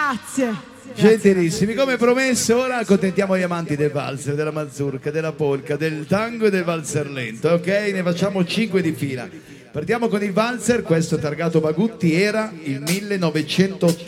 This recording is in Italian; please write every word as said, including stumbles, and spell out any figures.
Grazie. Gentilissimi, come promesso ora accontentiamo gli amanti del valzer, della mazurka, della polka, del tango e del valzer lento, ok? Ne facciamo cinque di fila. Partiamo con il valzer, questo targato Bagutti era il millenovecentottanta.